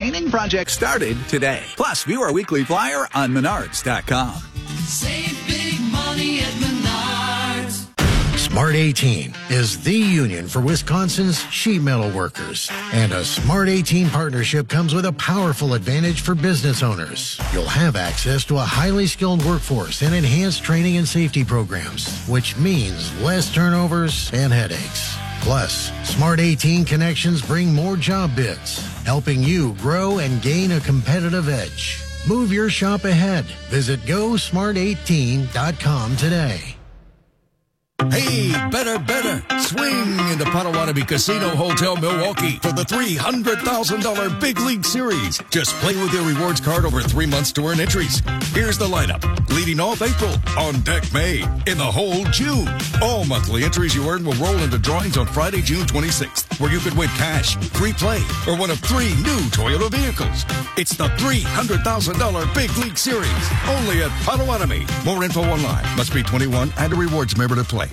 painting project started today. Plus, view our weekly flyer on Menards.com. Save big money at Menards. Smart 18 is the union for Wisconsin's sheet metal workers. And a Smart 18 partnership comes with a powerful advantage for business owners. You'll have access to a highly skilled workforce and enhanced training and safety programs, which means less turnovers and headaches. Plus, Smart 18 connections bring more job bids, helping you grow and gain a competitive edge. Move your shop ahead. Visit GoSmart18.com today. Hey, better. Swing into Potawatomi Casino Hotel Milwaukee for the $300,000 Big League Series. Just play with your rewards card over 3 months to earn entries. Here's the lineup. Leading off April, on deck May, in the hole June. All monthly entries you earn will roll into drawings on Friday, June 26th, where you could win cash, free play, or one of 3 new Toyota vehicles. It's the $300,000 Big League Series, only at Potawatomi. More info online. Must be 21 and a rewards member to play.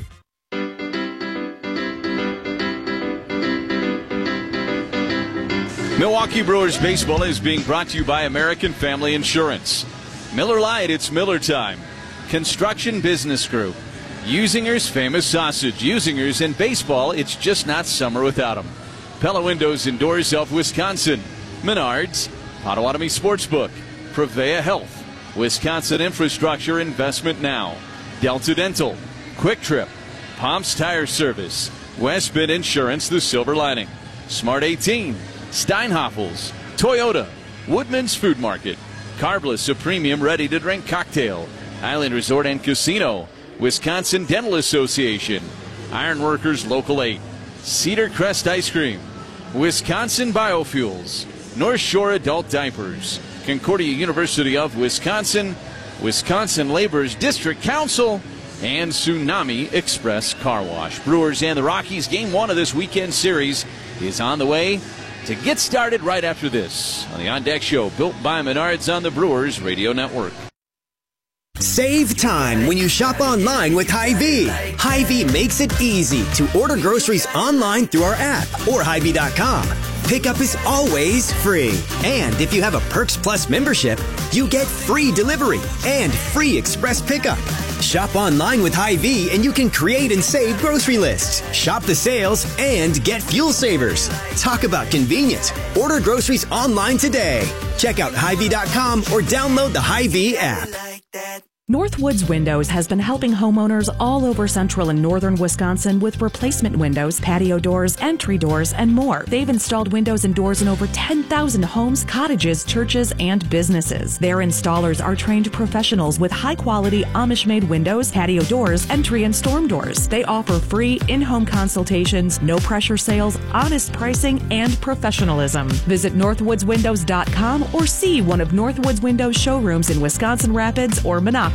Milwaukee Brewers baseball is being brought to you by American Family Insurance. Miller Lite, it's Miller time. Construction Business Group. Usinger's Famous Sausage. Usinger's in baseball, it's just not summer without them. Pella Windows and Doors of Wisconsin. Menards. Potawatomi Sportsbook. Prevea Health. Wisconsin Infrastructure Investment Now. Delta Dental. Quick Trip. Palms Tire Service. West Bend Insurance, the Silver Lining. Smart 18. Steinhoffels, Toyota, Woodman's Food Market, Carbless, a premium ready-to-drink cocktail, Island Resort and Casino, Wisconsin Dental Association, Ironworkers Local 8, Cedar Crest Ice Cream, Wisconsin Biofuels, North Shore Adult Diapers, Concordia University of Wisconsin, Wisconsin Labor's District Council, and Tsunami Express Car Wash. Brewers and the Rockies, Game 1 of this weekend series is on the way to get started right after this on the On Deck Show, built by Menards on the Brewers Radio Network. Save time when you shop online with Hy-Vee. Hy-Vee makes it easy to order groceries online through our app or Hy-Vee.com. Pickup is always free. And if you have a Perks Plus membership, you get free delivery and free express pickup. Shop online with Hy-Vee and you can create and save grocery lists, shop the sales, and get fuel savers. Talk about convenience. Order groceries online today. Check out Hy-Vee.com or download the Hy-Vee app. Northwoods Windows has been helping homeowners all over central and northern Wisconsin with replacement windows, patio doors, entry doors, and more. They've installed windows and doors in over 10,000 homes, cottages, churches, and businesses. Their installers are trained professionals with high-quality Amish-made windows, patio doors, entry and storm doors. They offer free in-home consultations, no-pressure sales, honest pricing, and professionalism. Visit northwoodswindows.com or see one of Northwoods Windows showrooms in Wisconsin Rapids or Minocqua.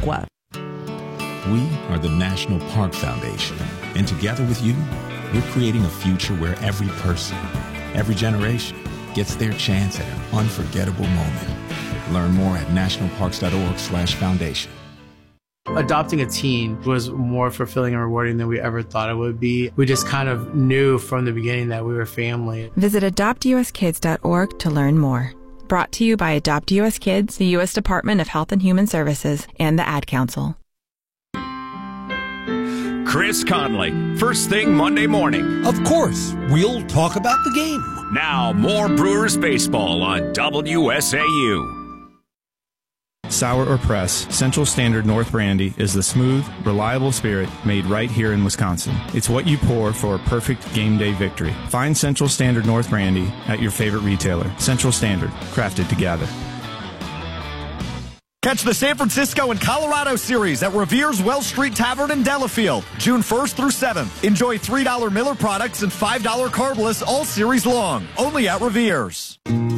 We are the National Park Foundation, and together with you, we're creating a future where every person, every generation, gets their chance at an unforgettable moment. Learn more at nationalparks.org/foundation. Adopting a teen was more fulfilling and rewarding than we ever thought it would be. We just kind of knew from the beginning that we were family. Visit adoptuskids.org to learn more. Brought to you by Adopt U.S. Kids, the U.S. Department of Health and Human Services, and the Ad Council. Chris Conley, first thing Monday morning. Of course, we'll talk about the game. Now, more Brewers baseball on WSAU. Sour or press, Central Standard North Brandy is the smooth, reliable spirit made right here in Wisconsin. It's what you pour for a perfect game day victory. Find Central Standard North Brandy at your favorite retailer. Central Standard, crafted together. Catch the San Francisco and Colorado Series at Revere's Wells Street Tavern in Delafield, June 1st through 7th. Enjoy $3 Miller products and $5 Carbless all series long, only at Revere's.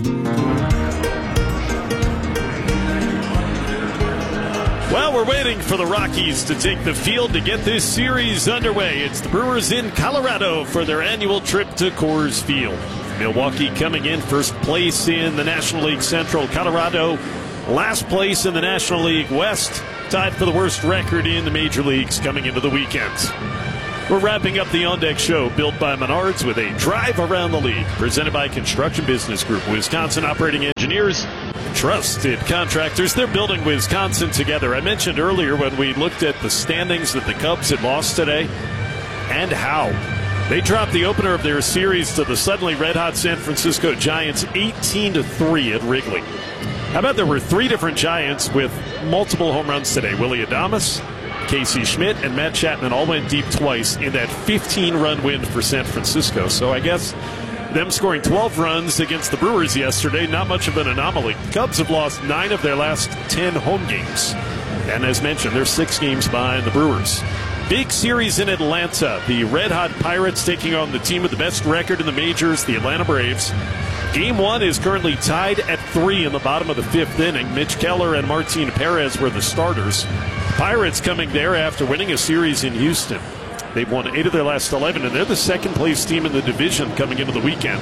Well, we're waiting for the Rockies to take the field to get this series underway. It's the Brewers in Colorado for their annual trip to Coors Field. Milwaukee coming in first place in the National League Central. Colorado last place in the National League West. Tied for the worst record in the major leagues coming into the weekend. We're wrapping up the On Deck Show, built by Menards, with a drive around the league, presented by Construction Business Group, Wisconsin operating engineers, trusted contractors. They're building Wisconsin together. I mentioned earlier when we looked at the standings that the Cubs had lost today, and how they dropped the opener of their series to the suddenly red-hot San Francisco Giants 18-3 at Wrigley. How about there were 3 different Giants with multiple home runs today? Willie Adames, Casey Schmidt, and Matt Chapman all went deep twice in that 15-run win for San Francisco. So I guess them scoring 12 runs against the Brewers yesterday, not much of an anomaly. The Cubs have lost 9 of their last 10 home games. And as mentioned, they're 6 games behind the Brewers. Big series in Atlanta. The red-hot Pirates taking on the team with the best record in the majors, the Atlanta Braves. Game 1 is currently tied at 3 in the bottom of the 5th inning. Mitch Keller and Martin Perez were the starters. Pirates coming there after winning a series in Houston. They've won 8 of their last 11, and they're the second-place team in the division coming into the weekend.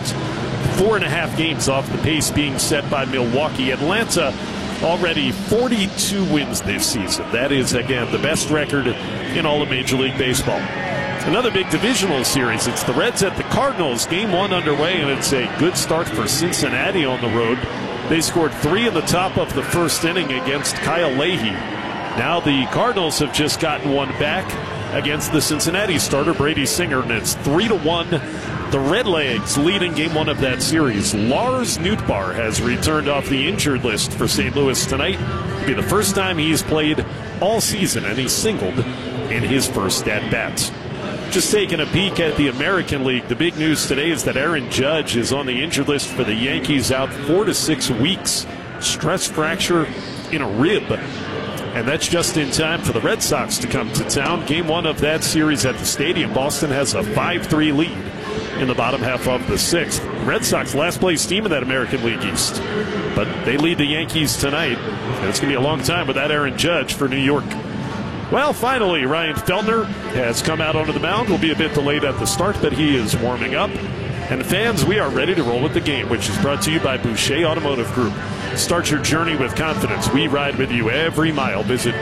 4.5 games off the pace being set by Milwaukee. Atlanta already 42 wins this season. That is, again, the best record in all of Major League Baseball. Another big divisional series. It's the Reds at the Cardinals. Game 1 underway, and it's a good start for Cincinnati on the road. They scored 3 in the top of the first inning against Kyle Leahy. Now the Cardinals have just gotten one back against the Cincinnati starter, Brady Singer, and it's 3-1. The Redlegs leading Game 1 of that series. Lars Nootbaar has returned off the injured list for St. Louis tonight. It'll be the first time he's played all season, and he's singled in his first at-bat. Just taking a peek at the American League, the big news today is that Aaron Judge is on the injured list for the Yankees, out 4 to 6 weeks. Stress fracture in a rib. And that's just in time for the Red Sox to come to town. Game 1 of that series at the stadium. Boston has a 5-3 lead in the bottom half of the 6th. Red Sox last place team in that American League East. But they lead the Yankees tonight. And it's going to be a long time without Aaron Judge for New York. Well, finally, Ryan Feltner has come out onto the mound. Will be a bit delayed at the start, but he is warming up. And fans, we are ready to roll with the game, which is brought to you by Boucher Automotive Group. Start your journey with confidence. We ride with you every mile. Visit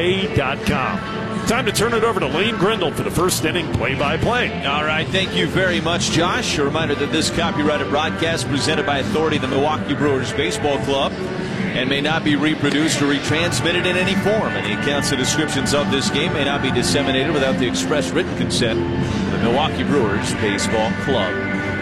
Boucher.com. Time to turn it over to Lane Grindle for the first inning play-by-play. All right, thank you very much, Josh. A reminder that this copyrighted broadcast presented by authority of the Milwaukee Brewers Baseball Club and may not be reproduced or retransmitted in any form. And the accounts and descriptions of this game may not be disseminated without the express written consent of the Milwaukee Brewers Baseball Club.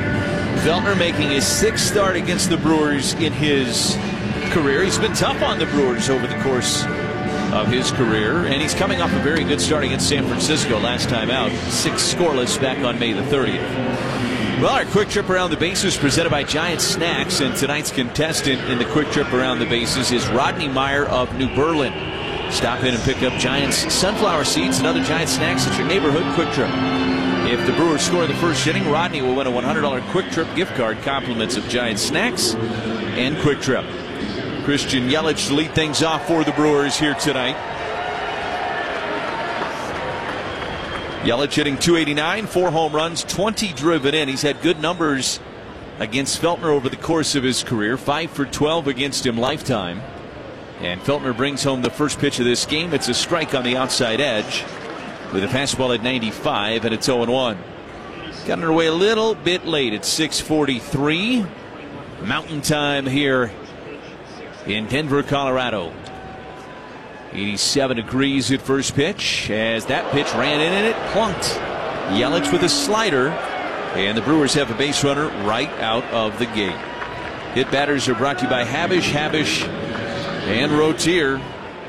Feltner making his 6th start against the Brewers in his career. He's been tough on the Brewers over the course of his career, and he's coming off a very good start against San Francisco last time out. 6 scoreless back on May the 30th. Well, our quick trip around the bases presented by Giant Snacks, and tonight's contestant in the quick trip around the bases is Rodney Meyer of New Berlin. Stop in and pick up Giants sunflower seeds and other Giant Snacks at your neighborhood quick trip. If the Brewers score the first inning, Rodney will win a $100 Quick Trip gift card, compliments of Giant Snacks and Quick Trip. Christian Yelich to lead things off for the Brewers here tonight. Yelich hitting .289, 4 home runs, 20 driven in. He's had good numbers against Feltner over the course of his career. 5 for 12 against him lifetime. And Feltner brings home the first pitch of this game. It's a strike on the outside edge with a fastball at 95, and it's 0-1. Got underway a little bit late at 6:43 Mountain Time here in Denver, Colorado. 87 degrees at first pitch as that pitch ran in and it plunked. Yelich with a slider, and the Brewers have a base runner right out of the gate. Hit batters are brought to you by Habish, and Rotier.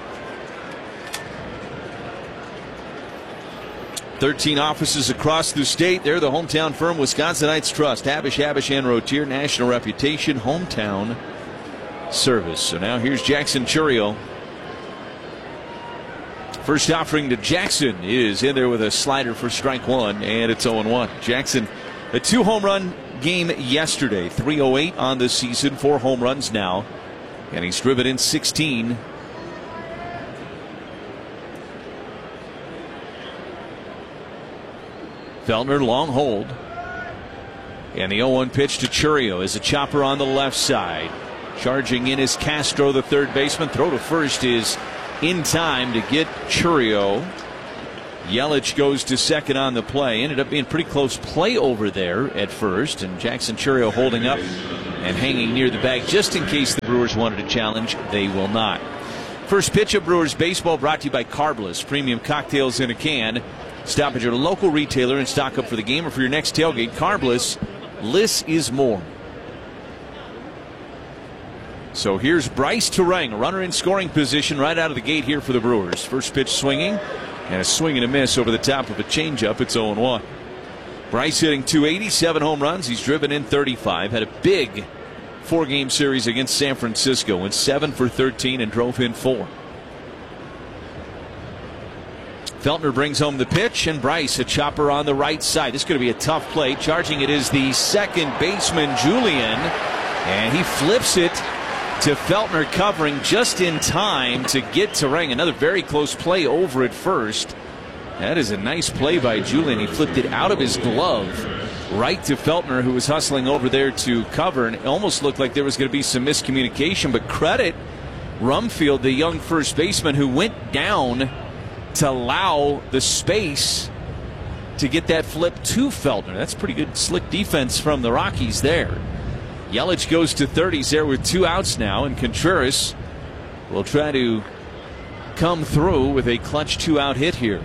13 offices across the state. They're the hometown firm, Wisconsinites Trust. Habish, and Rotier, national reputation, hometown service. So now here's Jackson Chourio. First offering to Jackson is in there with a slider for strike 1, and it's 0-1. Jackson, a 2-home run game yesterday. 308 on the season, 4 home runs now, and he's driven in 16. Feltner, long hold. And the 0-1 pitch to Chourio is a chopper on the left side. Charging in is Castro, the third baseman. Throw to first is in time to get Chourio. Yelich goes to second on the play. Ended up being pretty close play over there at first, and Jackson Chourio holding up and hanging near the bag just in case the Brewers wanted to challenge. They will not. First pitch of Brewers baseball brought to you by Carbliss, premium cocktails in a can. Stop at your local retailer and stock up for the game or for your next tailgate. Carbliss, less is more. So here's Bryce Turang, a runner in scoring position right out of the gate here for the Brewers. First pitch swinging, and a swing and a miss over the top of a changeup. It's 0-1. Bryce hitting .280, 7 home runs. He's driven in 35. Had a big 4-game series against San Francisco. Went 7 for 13 and drove in 4. Feltner brings home the pitch, and Bryce a chopper on the right side. This is going to be a tough play. Charging it is the second baseman, Julian, and he flips it to Feltner, covering just in time to get Turang. Another very close play over at first. That is a nice play by Julian. He flipped it out of his glove right to Feltner, who was hustling over there to cover, and it almost looked like there was going to be some miscommunication, but credit Rumfield, the young first baseman, who went down to allow the space to get that flip to Feltner. That's pretty good slick defense from the Rockies there. Yelich goes to third. He's there with 2 outs now, and Contreras will try to come through with a clutch 2-out hit here.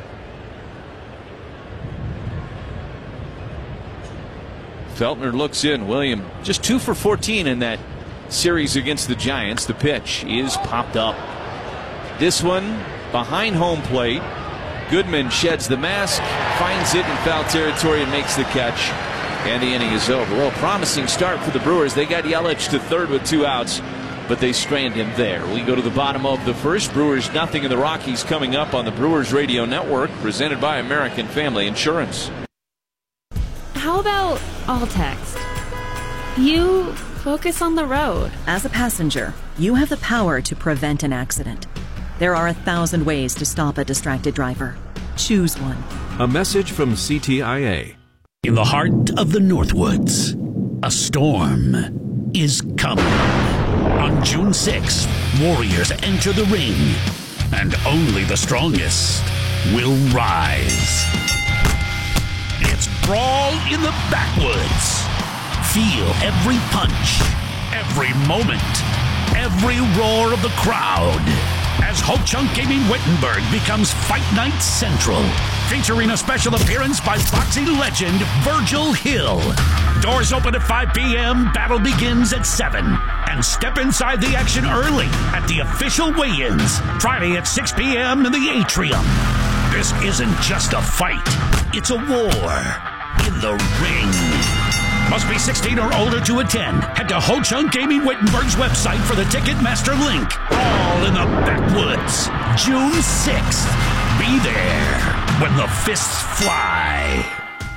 Feltner looks in. William just 2 for 14 in that series against the Giants. The pitch is popped up. This one behind home plate. Goodman sheds the mask, finds it in foul territory, and makes the catch. And the inning is over. Well, a promising start for the Brewers. They got Yelich to third with 2 outs, but they strand him there. We go to the bottom of the first. Brewers nothing, and the Rockies coming up on the Brewers Radio Network, presented by American Family Insurance. How about all text? You focus on the road. As a passenger, you have the power to prevent an accident. There are 1,000 ways to stop a distracted driver. Choose one. A message from CTIA. In the heart of the Northwoods, a storm is coming. On June 6th, Warriors enter the ring, and only the strongest will rise. It's Brawl in the Backwoods. Feel every punch, every moment, every roar of the crowd as Ho-Chunk Gaming Wittenberg becomes Fight Night Central, featuring a special appearance by boxing legend Virgil Hill. Doors open at 5 p.m., battle begins at 7. And step inside the action early at the official weigh-ins, Friday at 6 p.m. in the Atrium. This isn't just a fight, it's a war in the ring. Must be 16 or older to attend. Head to Ho-Chunk Gaming Wittenberg's website for the Ticketmaster link. All in the Backwoods, June 6th. Be there when the fists fly.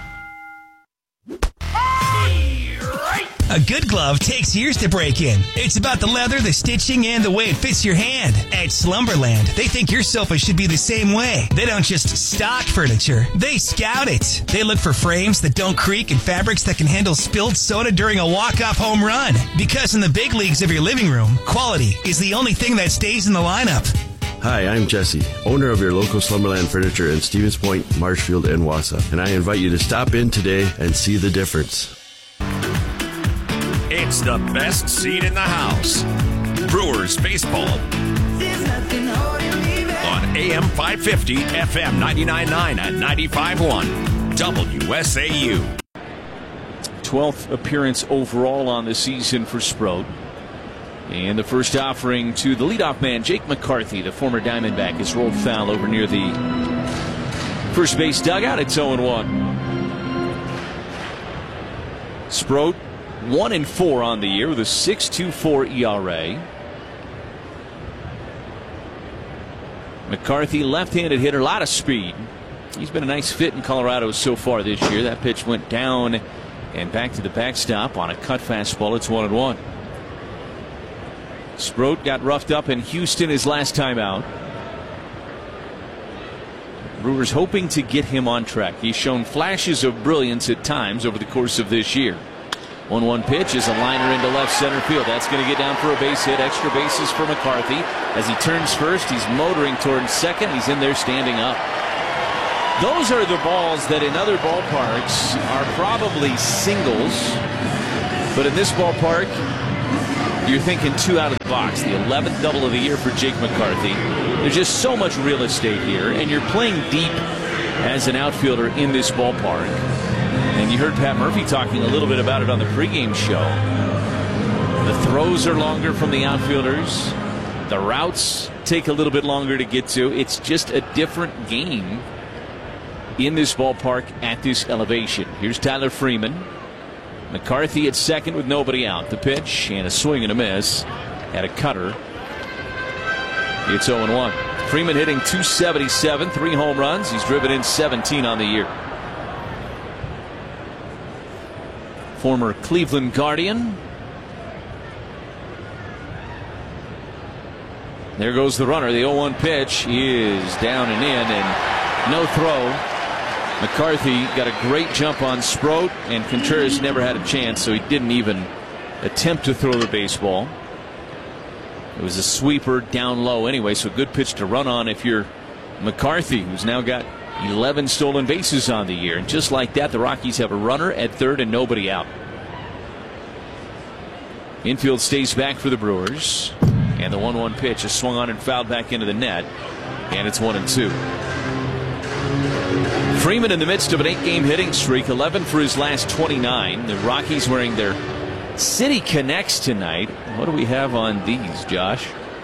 A good glove takes years to break in. It's about the leather, the stitching, and the way it fits your hand. At Slumberland, they think your sofa should be the same way. They don't just stock furniture, they scout it. They look for frames that don't creak and fabrics that can handle spilled soda during a walk-off home run. Because in the big leagues of your living room, quality is the only thing that stays in the lineup. Hi, I'm Jesse, owner of your local Slumberland Furniture in Stevens Point, Marshfield, and Wausau. And I invite you to stop in today and see the difference. It's the best seat in the house. Brewers baseball on AM 550, FM 99.9 and 95.1 WSAU. 12th appearance overall on the season for Sproat. And the first offering to the leadoff man, Jake McCarthy, the former Diamondback, is rolled foul over near the first base dugout. It's 0-1. Sproat 1-4 on the year with a 6.24 ERA. McCarthy, left-handed hitter, a lot of speed. He's been a nice fit in Colorado so far this year. That pitch went down and back to the backstop on a cut fastball. It's 1-1. Sproat got roughed up in Houston his last time out. Brewers hoping to get him on track. He's shown flashes of brilliance at times over the course of this year. 1-1 pitch is a liner into left center field. That's going to get down for a base hit. Extra bases for McCarthy. As he turns first, he's motoring towards second. He's in there standing up. Those are the balls that in other ballparks are probably singles. But in this ballpark, you're thinking 2 out of the box. The 11th double of the year for Jake McCarthy. There's just so much real estate here, and you're playing deep as an outfielder in this ballpark. And you heard Pat Murphy talking a little bit about it on the pregame show. The throws are longer from the outfielders. The routes take a little bit longer to get to. It's just a different game in this ballpark at this elevation. Here's Tyler Freeman. McCarthy at second with nobody out. The pitch and a swing and a miss at a cutter. It's 0-1. Freeman hitting .277, 3 home runs. He's driven in 17 on the year. Former Cleveland Guardian. There goes the runner. The 0-1 pitch is down and in, and no throw. McCarthy got a great jump on Sproat, and Contreras never had a chance, so he didn't even attempt to throw the baseball. It was a sweeper down low anyway, so a good pitch to run on if you're McCarthy, who's now got 11 stolen bases on the year. And just like that, the Rockies have a runner at third and nobody out. Infield stays back for the Brewers, and the 1-1 pitch is swung on and fouled back into the net, and it's 1-2. Freeman in the midst of an 8-game hitting streak, 11 for his last 29. The Rockies wearing their City Connects tonight. What do we have on these, Josh?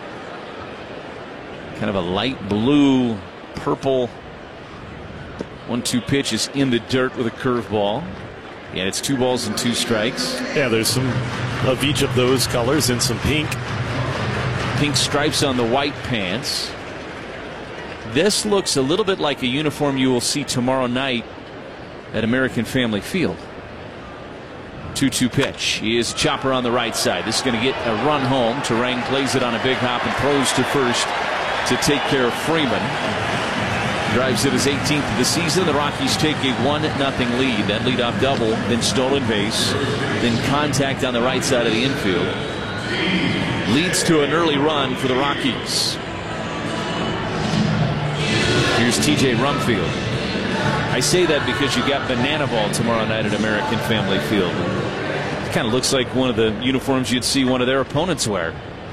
Kind of a light blue, purple 1-2 pitch is in the dirt with a curveball. And it's 2 balls and 2 strikes. Yeah, there's some of each of those colors and some pink. Pink stripes on the white pants. This looks a little bit like a uniform you will see tomorrow night at American Family Field. 2-2 pitch. He is chopper on the right side. This is going to get a run home. Turang plays it on a big hop and throws to first to take care of Freeman. Drives it his 18th of the season. The Rockies take a 1-0 lead. That leadoff double, then stolen base, then contact on the right side of the infield. Leads to an early run for the Rockies. Here's TJ Rumfield. I say that because you got Banana Ball tomorrow night at American Family Field. It kind of looks like one of the uniforms you'd see one of their opponents wear.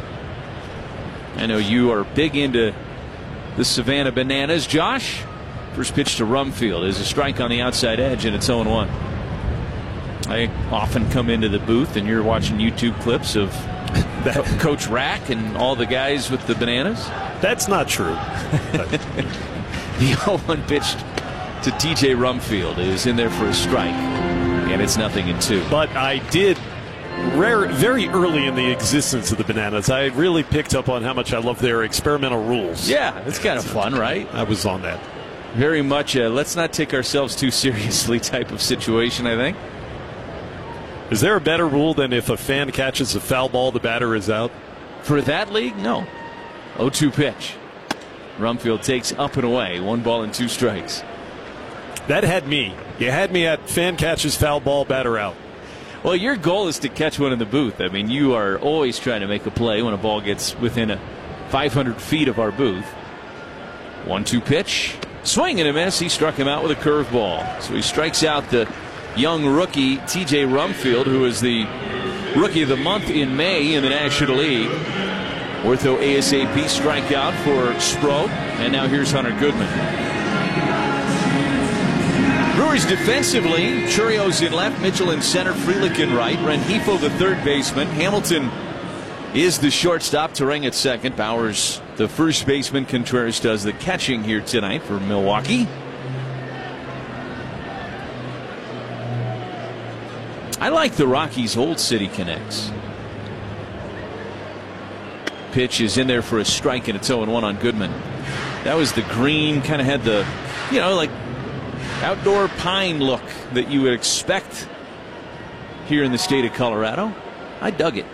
I know you are big into the Savannah Bananas. Josh, first pitch to Rumfield is a strike on the outside edge, and it's 0-1. I often come into the booth and you're watching YouTube clips of Coach Rack and all the guys with the bananas. That's not true. The 0-1 pitch to TJ Rumfield is in there for a strike, and it's 0-2. But I did very early in the existence of the Bananas, I really picked up on how much I love their experimental rules. Yeah, it's kind of fun, right? I was on that. Very much a let's not take ourselves too seriously type of situation, I think. Is there a better rule than if a fan catches a foul ball, the batter is out? For that league, no. 0-2 pitch. Rumfield takes up and away. 1 ball and 2 strikes. That had me. You had me at fan catches foul ball, batter out. Well, your goal is to catch one in the booth. I mean, you are always trying to make a play when a ball gets within 500 feet of our booth. 1-2 pitch. Swing and a miss. He struck him out with a curveball. So he strikes out the young rookie, TJ Rumfield, who is the Rookie of the Month in May in the National League. Ortho ASAP strikeout for Sproat. And now here's Hunter Goodman. Brewers defensively, Churio's in left, Mitchell in center, Frelick in right, Rengifo the third baseman, Hamilton is the shortstop, Turang at second, Bowers the first baseman, Contreras does the catching here tonight for Milwaukee. I like the Rockies' old City Connects. Pitch is in there for a strike, and it's 0-1 on Goodman. That was the green, kind of had the, like outdoor pine look that you would expect here in the state of Colorado. I dug it.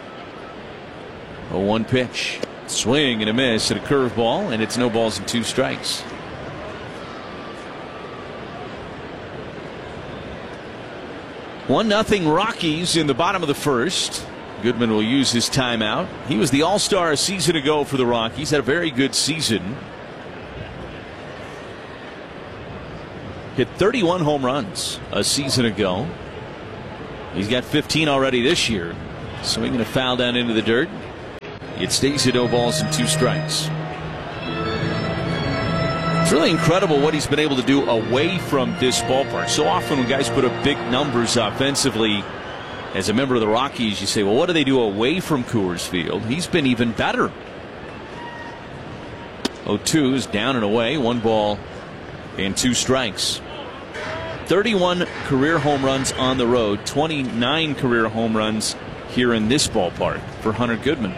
0-1 pitch. Swing and a miss at a curveball, and it's no balls and 2 strikes. One nothing Rockies in the bottom of the first. Goodman will use his timeout. He was the All-Star a season ago for the Rockies. Had a very good season. hit 31 home runs a season ago. He's got 15 already this year. Swinging a foul down into the dirt. It stays at 0 balls and 2 strikes. It's really incredible what he's been able to do away from this ballpark. So often when guys put up big numbers offensively, as a member of the Rockies, you say, well, what do they do away from Coors Field? He's been even better. 0-2 is down and away. 1 ball and 2 strikes. 31 career home runs on the road. 29 career home runs here in this ballpark for Hunter Goodman.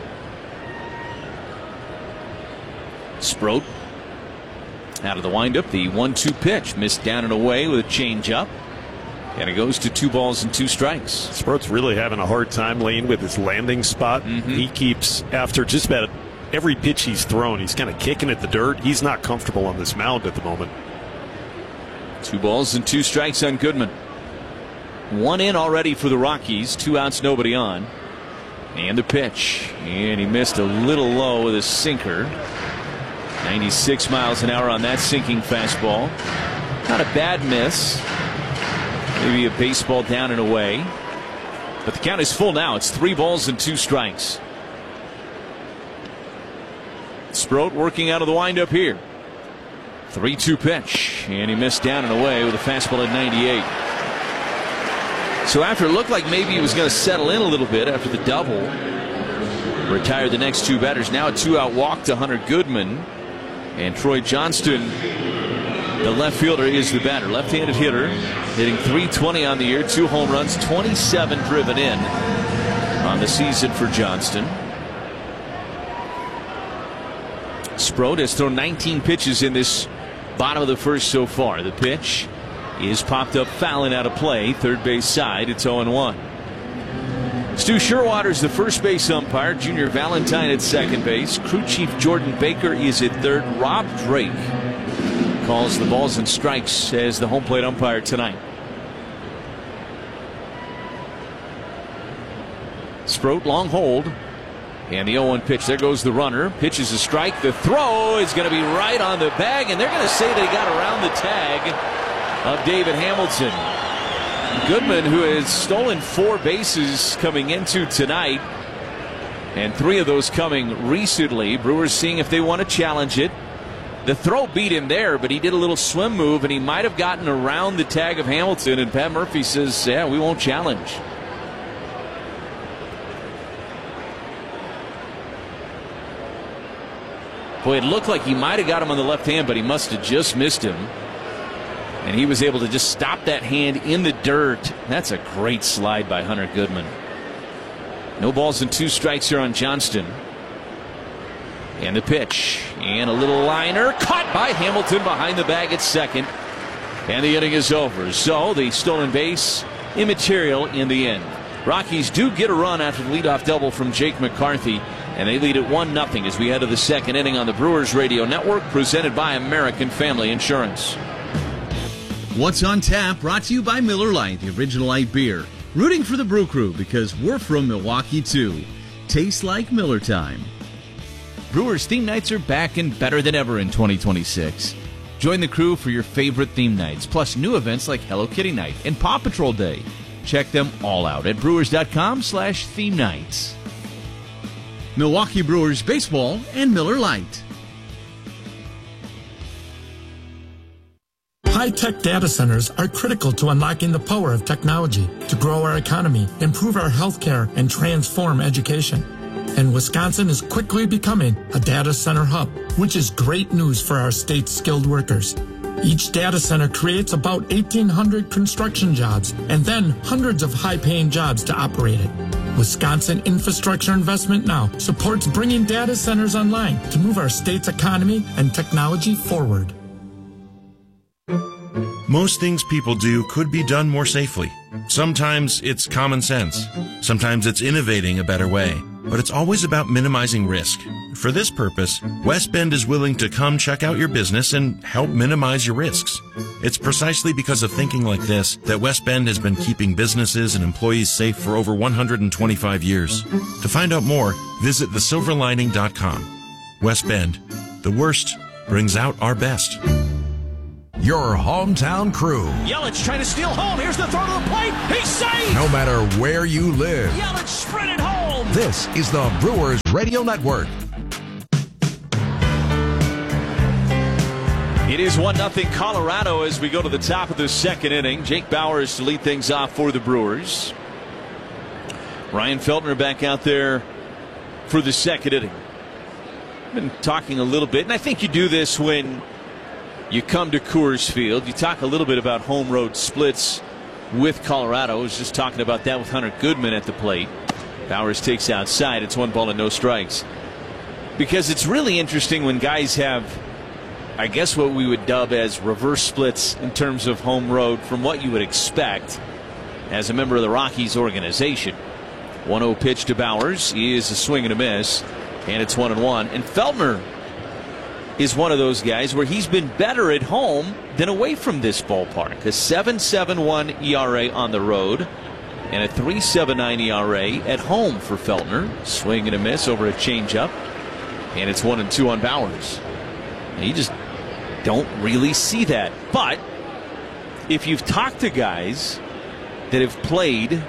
Sproat out of the windup. The 1-2 pitch missed down and away with a changeup. And it goes to 2 balls and 2 strikes. Sproat's really having a hard time, Lane, with his landing spot. He keeps, after just about every pitch he's thrown, he's kind of kicking at the dirt. He's not comfortable on this mound at the moment. 2 balls and 2 strikes on Goodman. 1 in already for the Rockies. 2 outs, nobody on. And the pitch. And he missed a little low with a sinker. 96 miles an hour on that sinking fastball. Not a bad miss. Maybe a baseball down and away. But the count is full now. It's 3 balls and 2 strikes. Sproat working out of the windup here. 3-2 pitch. And he missed down and away with a fastball at 98. So after it looked like maybe he was going to settle in a little bit after the double, retired the next 2 batters. Now a 2-out walk to Hunter Goodman. And Troy Johnston, the left fielder, is the batter. Left-handed hitter, hitting .320 on the year, 2 home runs, 27 driven in on the season for Johnston. Sproat has thrown 19 pitches in this bottom of the first so far. The pitch is popped up foul and out of play. Third base side, it's 0-1. Stu Sherwater's the first base umpire. Junior Valentine at second base. Crew chief Jordan Baker is at third. Rob Drake calls the balls and strikes as the home plate umpire tonight. Sproat long hold. And the 0-1 pitch. There goes the runner. Pitch is a strike. The throw is going to be right on the bag. And they're going to say they got around the tag of David Hamilton. Goodman, who has stolen 4 bases coming into tonight, and 3 of those coming recently. Brewers seeing if they want to challenge it. The throw beat him there, but he did a little swim move, and he might have gotten around the tag of Hamilton. And Pat Murphy says, yeah, we won't challenge. Boy, it looked like he might have got him on the left hand, but he must have just missed him. And he was able to just stop that hand in the dirt. That's a great slide by Hunter Goodman. No balls and 2 strikes here on Johnston. And the pitch. And a little liner. Caught by Hamilton behind the bag at second. And the inning is over. So the stolen base immaterial in the end. Rockies do get a run after the leadoff double from Jake McCarthy. And they lead at 1-0 as we head to the second inning on the Brewers Radio Network, presented by American Family Insurance. What's on Tap, brought to you by Miller Lite, the original light beer. Rooting for the Brew Crew because we're from Milwaukee too. Tastes like Miller time. Brewers theme nights are back and better than ever in 2026. Join the crew for your favorite theme nights, plus new events like Hello Kitty Night and Paw Patrol Day. Check them all out at brewers.com/theme nights. Milwaukee Brewers baseball and Miller Lite. High-tech data centers are critical to unlocking the power of technology to grow our economy, improve our healthcare, and transform education. And Wisconsin is quickly becoming a data center hub, which is great news for our state's skilled workers. Each data center creates about 1,800 construction jobs and then hundreds of high-paying jobs to operate it. Wisconsin Infrastructure Investment Now supports bringing data centers online to move our state's economy and technology forward. Most things people do could be done more safely. Sometimes it's common sense. Sometimes it's innovating a better way. But it's always about minimizing risk. For this purpose, West Bend is willing to come check out your business and help minimize your risks. It's precisely because of thinking like this that West Bend has been keeping businesses and employees safe for over 125 years. To find out more, visit thesilverlining.com. West Bend. The worst brings out our best. your hometown crew. Yelich trying to steal home. Here's the throw to the plate. He's safe. No matter where you live. Yelich sprinted home. This is the Brewers Radio Network. It is 1-0 Colorado as we go to the top of the second inning. Jake Bauers to lead things off for the Brewers. Ryan Feltner back out there for the second inning. I've been talking a little bit, and I think you do this when you come to Coors Field. You talk a little bit about home road splits with Colorado. I was just talking about that with Hunter Goodman at the plate. Bauers takes outside. It's 1 ball and no strikes. Because it's really interesting when guys have, I guess, what we would dub as reverse splits in terms of home road from what you would expect as a member of the Rockies organization. 1-0 pitch to Bauers is a swing and a miss, and it's 1-1. And Feltner is one of those guys where he's been better at home than away from this ballpark. A 7.71 ERA on the road and a 3.79 ERA at home for Feltner. Swing and a miss over a changeup, and it's 1-2 on Bauers. And you just don't really see that. But if you've talked to guys that have played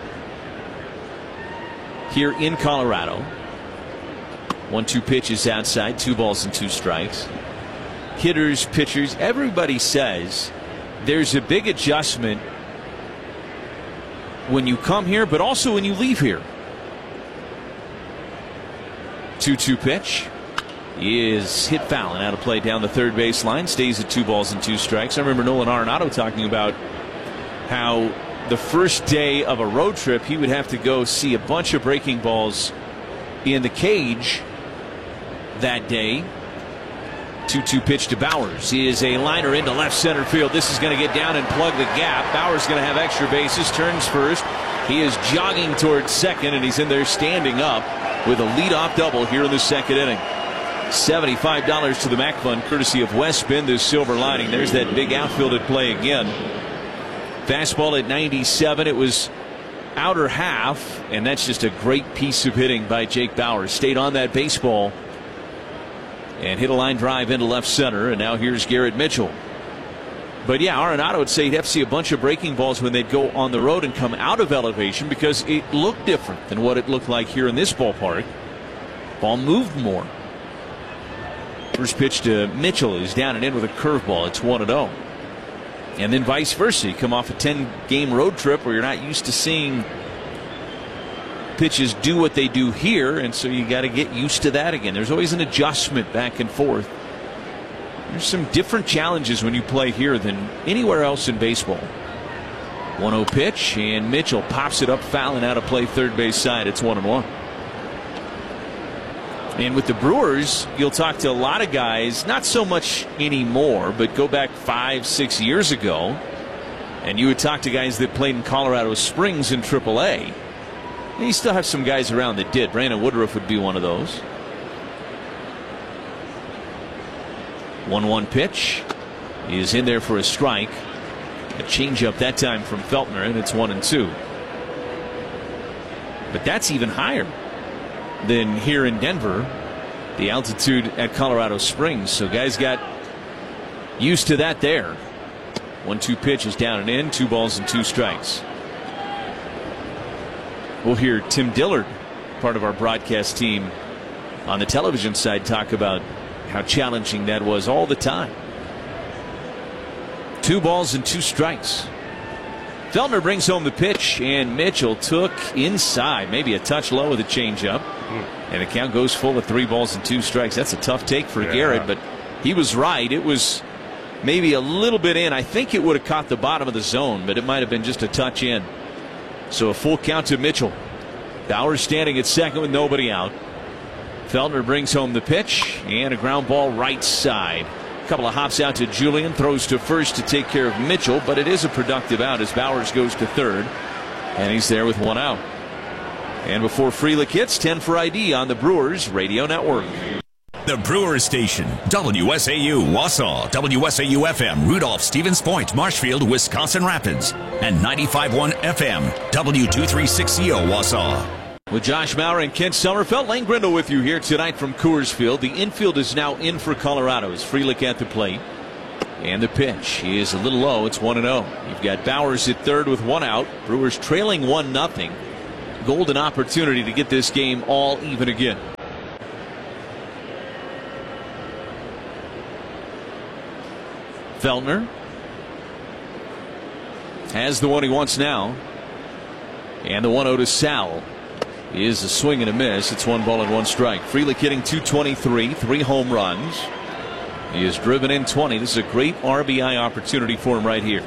here in Colorado, 1-2 pitches outside, 2 balls and 2 strikes. Hitters, pitchers, everybody says there's a big adjustment when you come here, but also when you leave here. 2-2 pitch is hit foul and out of play down the third baseline. Stays at 2 balls and 2 strikes. I remember Nolan Arenado talking about how the first day of a road trip he would have to go see a bunch of breaking balls in the cage that day. 2-2 pitch to Bauers is a liner into left center field. This is going to get down and plug the gap. Bauers going to have extra bases. Turns first. He is jogging towards second, and he's in there standing up with a leadoff double here in the second inning. $75 to the Mac Fund, courtesy of West Bend, this silver lining. There's that big outfield at play again. Fastball at 97. It was outer half, and that's just a great piece of hitting by Jake Bauers. Stayed on that baseball and hit a line drive into left center, and now here's Garrett Mitchell. But yeah, Arenado would say he'd have to see a bunch of breaking balls when they'd go on the road and come out of elevation, because it looked different than what it looked like here in this ballpark. Ball moved more. First pitch to Mitchell is down and in with a curveball. It's 1-0. And then vice versa. You come off a 10-game road trip where you're not used to seeing pitches do what they do here, and so you got to get used to that again. There's always an adjustment back and forth. There's some different challenges when you play here than anywhere else in baseball. 1-0 pitch, and Mitchell pops it up, foul and out of play, third base side. It's 1-1. And with the Brewers, you'll talk to a lot of guys, not so much anymore, but go back 5-6 years ago, and you would talk to guys that played in Colorado Springs in AAA. And you still have some guys around that did. Brandon Woodruff would be one of those. 1-1 pitch is in there for a strike. A changeup that time from Feltner, and it's 1-2. But that's even higher than here in Denver, the altitude at Colorado Springs. So guys got used to that there. 1-2 pitch is down and in, 2 balls and 2 strikes. We'll hear Tim Dillard, part of our broadcast team on the television side, talk about how challenging that was all the time. 2 balls and 2 strikes. Feltner brings home the pitch, and Mitchell took inside, maybe a touch low with a changeup, and the count goes full of 3 balls and 2 strikes. That's a tough take for Garrett, but he was right. It was maybe a little bit in. I think it would have caught the bottom of the zone, but it might have been just a touch in. So a full count to Mitchell. Bauers standing at second with nobody out. Feltner brings home the pitch, and a ground ball right side. A couple of hops out to Julian, throws to first to take care of Mitchell, but it is a productive out as Bauers goes to third, and he's there with 1 out. And before Frelick hits, 10 for ID on the Brewers Radio Network. The Brewers Station, WSAU Wausau, WSAU FM Rudolph Stevens Point, Marshfield, Wisconsin Rapids, and 95.1 FM, W236CO Wausau. With Josh Maurer and Kent Sommerfeld, Lane Grindle with you here tonight from Coors Field. The infield is now in for Colorado as Frelick at the plate. And the pitch is a little low. It's 1-0. You've got Bowers at third with one out. Brewers trailing 1-0. Golden opportunity to get this game all even again. Feltner has the one he wants now. And the 1-0 to Sal is a swing and a miss. It's 1-1 strike. Frelick hitting .223, 3 home runs. He has driven in 20. This is a great RBI opportunity for him right here.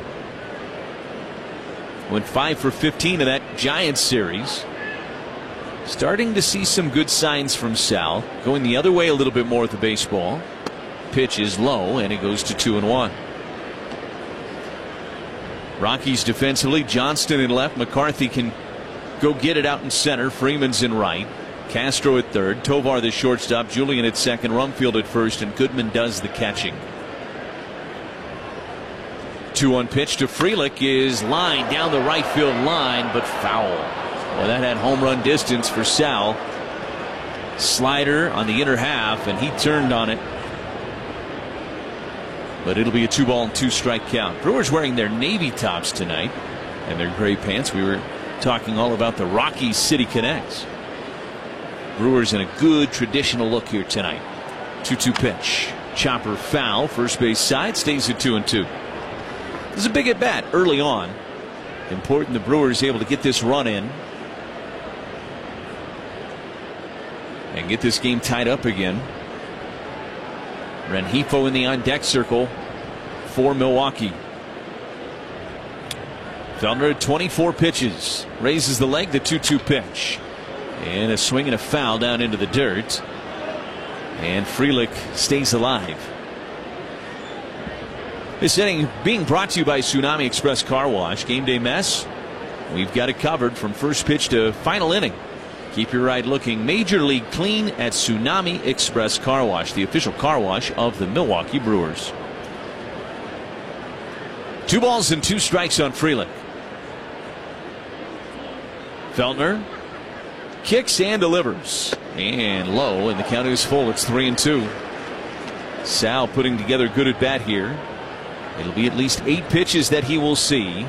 Went 5 for 15 in that Giants series. Starting to see some good signs from Sal. Going the other way a little bit more with the baseball. Pitch is low and it goes to 2-1. Rockies defensively, Johnston in left. McCarthy can go get it out in center. Freeman's in right. Castro at third. Tovar the shortstop. Julian at second. Rumfield at first. And Goodman does the catching. 2-1 pitch to Frelick is lined down the right field line, but foul. Well, that had home run distance for Sal. Slider on the inner half, and he turned on it. But it'll be a 2-2 strike count. Brewers wearing their navy tops tonight and their gray pants. We were talking all about the Rockies City Connects. Brewers in a good traditional look here tonight. 2-2 pitch. Chopper foul. First base side. Stays at 2-2. This is a big at bat early on. Important the Brewers able to get this run in and get this game tied up again. Rengifo in the on deck circle for Milwaukee. Feltner at 24 pitches. Raises the leg. The 2-2 pitch. And a swing and a foul down into the dirt. And Frelick stays alive. This inning being brought to you by Tsunami Express Car Wash. Game day mess? We've got it covered from first pitch to final inning. Keep your ride looking major league clean at Tsunami Express Car Wash, the official car wash of the Milwaukee Brewers. 2-2 strikes on Frelick. Feltner kicks and delivers. And low, and the count is full. It's 3-2. Sal putting together a good at bat here. It'll be at least 8 pitches that he will see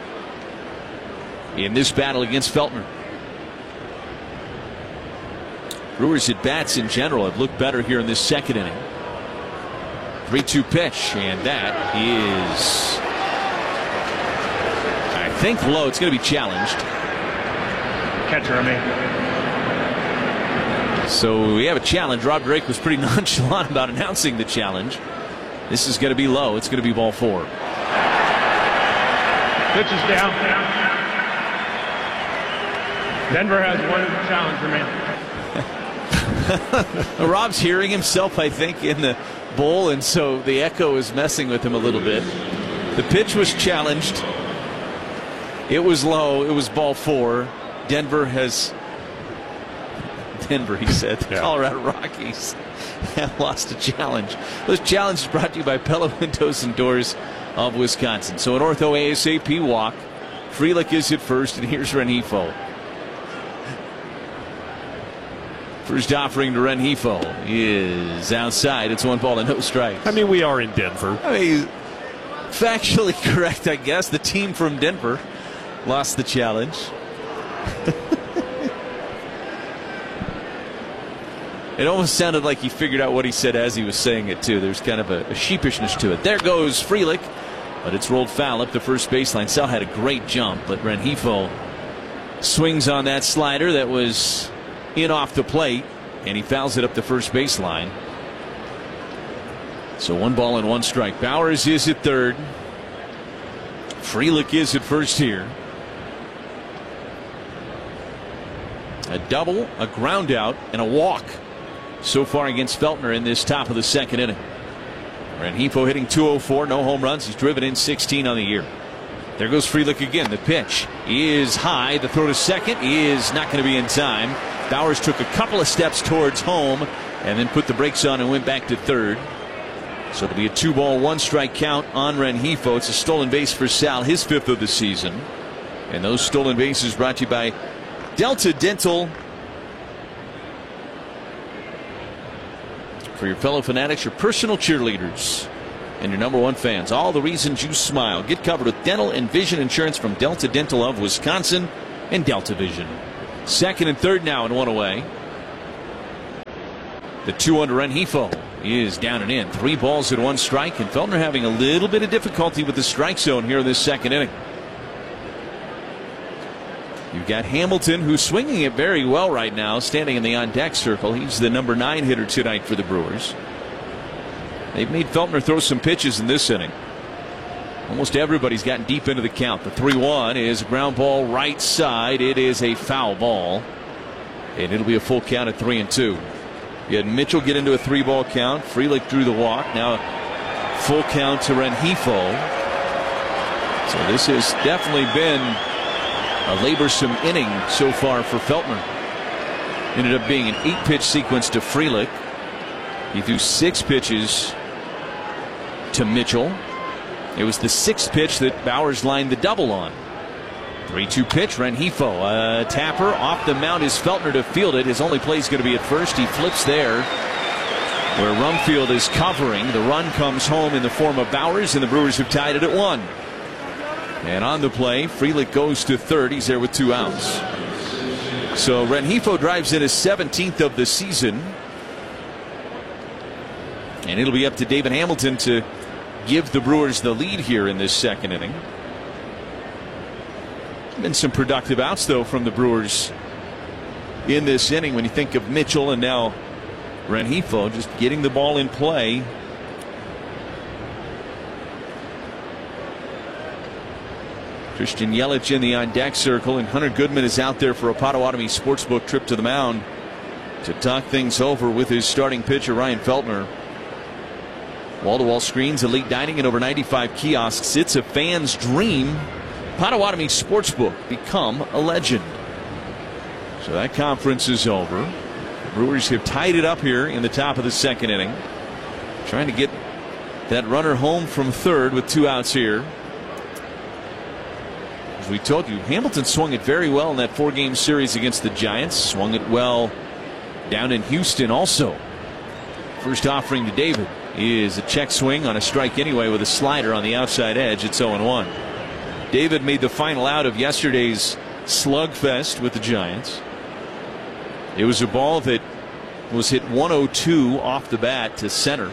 in this battle against Feltner. Brewers at bats in general have looked better here in this second inning. 3-2 pitch, and that is, I think, low. It's going to be challenged. Catcher, So we have a challenge. Rob Drake was pretty nonchalant about announcing the challenge. This is going to be low. It's going to be ball 4. Pitch is down. Denver has one challenge remaining. Rob's hearing himself, I think, in the bowl, and so the echo is messing with him a little bit. The pitch was challenged. It was low. It was ball 4. Denver, he said. The Colorado Rockies have lost a challenge. Those challenges brought to you by Pella Windows and Doors of Wisconsin. So an ortho ASAP walk. Frelick is at first, and here's Rengifo. First offering to Rengifo is outside. It's 1-0 strikes. I mean, we are in Denver. I mean, factually correct, I guess. The team from Denver lost the challenge. It almost sounded like he figured out what he said as he was saying it, too. There's kind of a sheepishness to it. There goes Frelick, but it's rolled foul up the first baseline. Sal had a great jump, but Rengifo swings on that slider that was in off the plate, and he fouls it up the first baseline. So 1-1 strike. Bowers is at third. Frelick is at first here. A double, a ground out, and a walk so far against Feltner in this top of the second inning. Rengifo hitting .204, no home runs. He's driven in 16 on the year. There goes Frelick again. The pitch is high. The throw to second is not going to be in time. Bowers took a couple of steps towards home and then put the brakes on and went back to third. So it'll be a 2-1 strike count on Rengifo. It's a stolen base for Sal, his 5th of the season. And those stolen bases brought to you by Delta Dental. For your fellow fanatics, your personal cheerleaders. and your number one fans. All the reasons you smile. Get covered with dental and vision insurance from Delta Dental of Wisconsin and Delta Vision. Second and third now and one away. The 2-1 to Rengifo is down and in. 3 balls and 1 strike, and Feltner having a little bit of difficulty with the strike zone here in this second inning. You've got Hamilton, who's swinging it very well right now, standing in the on-deck circle. He's the number 9 hitter tonight for the Brewers. They've made Feltner throw some pitches in this inning. Almost everybody's gotten deep into the count. The 3-1 is a ground ball right side. It is a foul ball, and it'll be a full count at 3-2. You had Mitchell get into a 3-ball count. Frelick drew the walk. Now full count to Rengifo. So this has definitely been a laborsome inning so far for Feltner. Ended up being an 8-pitch sequence to Frelick. He threw 6 pitches to Mitchell. It was the 6th pitch that Bowers lined the double on. 3-2 pitch, Rengifo. Tapper off the mound is Feltner to field it. His only play is going to be at first. He flips there where Rumfield is covering. The run comes home in the form of Bowers, and the Brewers have tied it at 1. And on the play, Frelick goes to third. He's there with 2 outs. So Rengifo drives in his 17th of the season. And it'll be up to David Hamilton to give the Brewers the lead here in this second inning. Been some productive outs, though, from the Brewers in this inning when you think of Mitchell and now Rengifo just getting the ball in play. Christian Yelich in the on-deck circle, and Hunter Goodman is out there for a Potawatomi Sportsbook trip to the mound to talk things over with his starting pitcher, Ryan Feltner. Wall-to-wall screens, elite dining, and over 95 kiosks. It's a fan's dream. Potawatomi Sportsbook, become a legend. So that conference is over. The Brewers have tied it up here in the top of the second inning. Trying to get that runner home from third with 2 outs here. As we told you, Hamilton swung it very well in that 4-game series against the Giants. Swung it well down in Houston also. First offering to David is a check swing on a strike anyway with a slider on the outside edge. It's 0-1. David made the final out of yesterday's slugfest with the Giants. It was a ball that was hit 102 off the bat to center.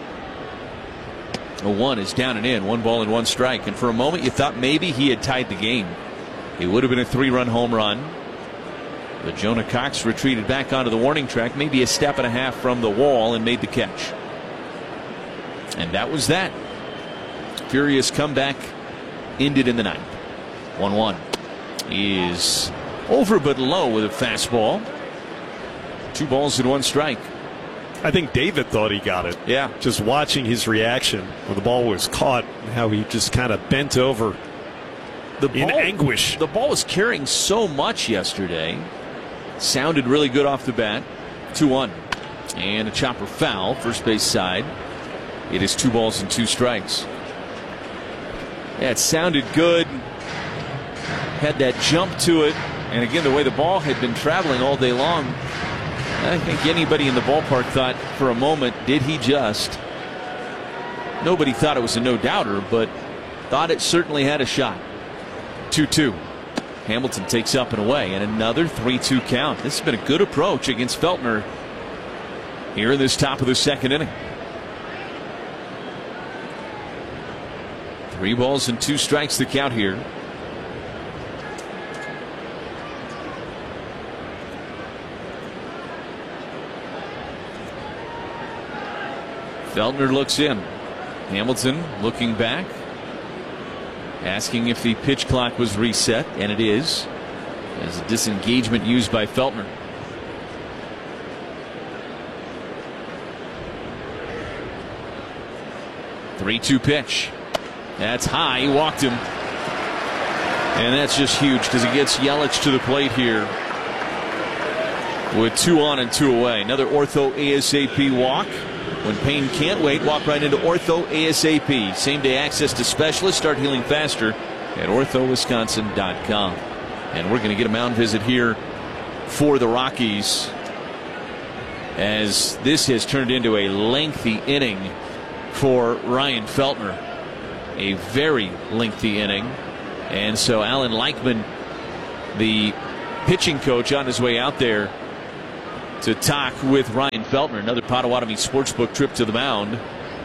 0-1 is down and in. 1 ball and 1 strike. And for a moment you thought maybe he had tied the game. It would have been a 3-run home run. But Jonah Cox retreated back onto the warning track, maybe a step and a half from the wall, and made the catch. And that was that. Furious comeback ended in the 9th. 1-1 is over but low with a fastball. 2 balls and 1 strike. I think David thought he got it. Yeah. Just watching his reaction when the ball was caught, how he just kind of bent over in anguish. The ball was carrying so much yesterday. Sounded really good off the bat. 2-1. And a chopper foul, first base side. It is 2 balls and 2 strikes. Yeah, it sounded good. Had that jump to it. And again, the way the ball had been traveling all day long, I think anybody in the ballpark thought for a moment, did he just? Nobody thought it was a no-doubter, but thought it certainly had a shot. 2-2. Hamilton takes up and away, and another 3-2 count. This has been a good approach against Feltner here in this top of the second inning. 3 balls and 2 strikes the count here. Feltner looks in. Hamilton looking back, asking if the pitch clock was reset, and it is. As a disengagement used by Feltner. Three-2 pitch. That's high. He walked him. And that's just huge because he gets Yelich to the plate here with 2 on and 2 away. Another Ortho ASAP walk. When pain can't wait, walk right into Ortho ASAP. Same day access to specialists. Start healing faster at orthowisconsin.com. And we're going to get a mound visit here for the Rockies, as this has turned into a lengthy inning for Ryan Feltner. A very lengthy inning. And so Alan Leichman, the pitching coach, on his way out there to talk with Ryan Feltner. Another Potawatomi Sportsbook trip to the mound.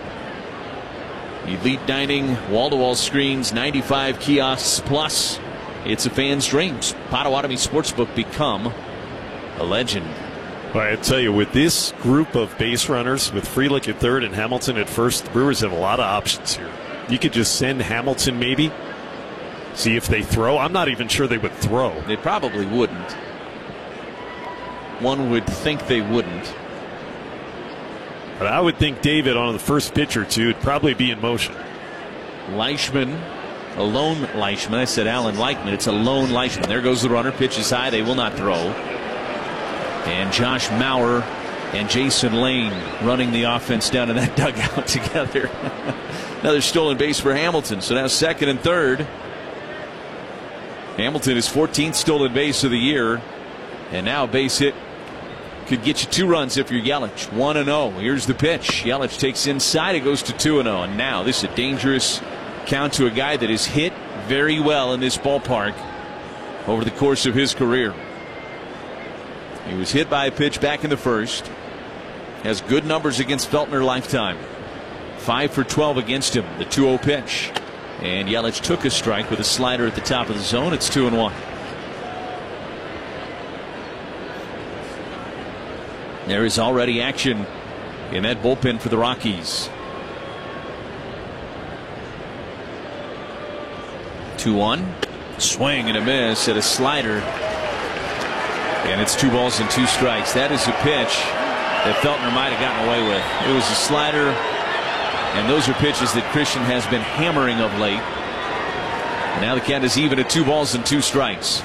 Elite dining, wall-to-wall screens, 95 kiosks plus. It's a fan's dreams. Potawatomi Sportsbook, become a legend. Well, I tell you, with this group of base runners, with Frelick at third and Hamilton at first, the Brewers have a lot of options here. You could just send Hamilton maybe, see if they throw. I'm not even sure they would throw. They probably wouldn't. One would think they wouldn't. But I would think David on the first pitch or two would probably be in motion. Leichman, a lone Leichman. I said Alan Leichman. It's a lone Leichman. There goes the runner. Pitches high. They will not throw. And Josh Maurer and Jason Lane running the offense down in that dugout together. Another stolen base for Hamilton. So now second and third. Hamilton is 14th stolen base of the year. And now base hit could get you 2 runs if you're Yelich. 1-0. Here's the pitch. Yelich takes inside. It goes to 2-0. And now this is a dangerous count to a guy that has hit very well in this ballpark over the course of his career. He was hit by a pitch back in the first. Has good numbers against Feltner lifetime. 5 for 12 against him. The 2-0 pitch. And Yelich took a strike with a slider at the top of the zone. It's 2-1. There is already action in that bullpen for the Rockies. 2-1. Swing and a miss at a slider. And it's 2 balls and 2 strikes. That is a pitch that Feltner might have gotten away with. It was a slider. And those are pitches that Christian has been hammering of late. And now the count is even at 2 balls and 2 strikes.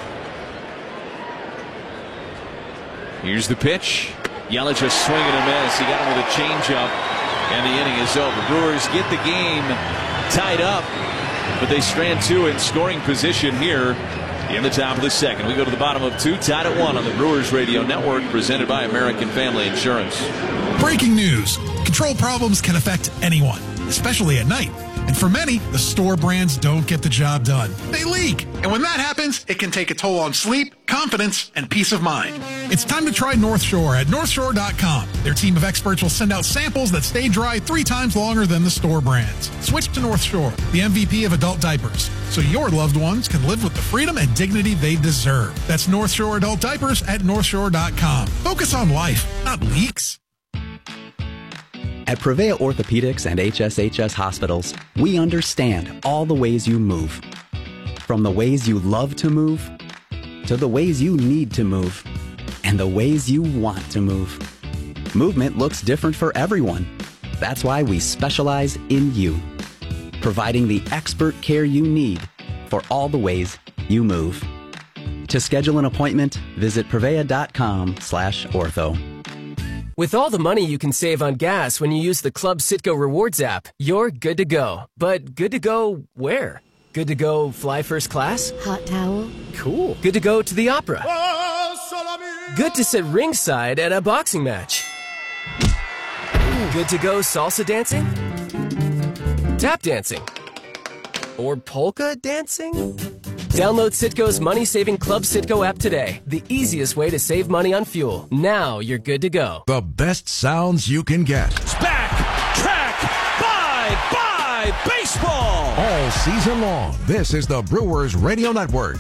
Here's the pitch. Yelich a swing and a miss. He got him with a changeup, and the inning is over. Brewers get the game tied up, but they strand 2 in scoring position here in the top of the second. We go to the bottom of 2, tied at 1 on the Brewers Radio Network, presented by American Family Insurance. Breaking news. Control problems can affect anyone, especially at night. And for many, the store brands don't get the job done. They leak. And when that happens, it can take a toll on sleep, confidence, and peace of mind. It's time to try North Shore at NorthShore.com. Their team of experts will send out samples that stay dry 3 times longer than the store brands. Switch to North Shore, the MVP of adult diapers, so your loved ones can live with the freedom and dignity they deserve. That's North Shore adult diapers at NorthShore.com. Focus on life, not leaks. At Prevea Orthopedics and HSHS Hospitals, we understand all the ways you move. From the ways you love to move, to the ways you need to move, and the ways you want to move. Movement looks different for everyone. That's why we specialize in you, providing the expert care you need for all the ways you move. To schedule an appointment, visit Prevea.com/ortho. With all the money you can save on gas when you use the Club Citgo Rewards app, you're good to go. But good to go where? Good to go fly first class? Hot towel? Cool. Good to go to the opera? Good to sit ringside at a boxing match? Good to go salsa dancing? Tap dancing? Or polka dancing? Download Citgo's money-saving Club Citgo app today. The easiest way to save money on fuel. Now you're good to go. The best sounds you can get. It's back, track, bye, baseball. All season long, this is the Brewers Radio Network.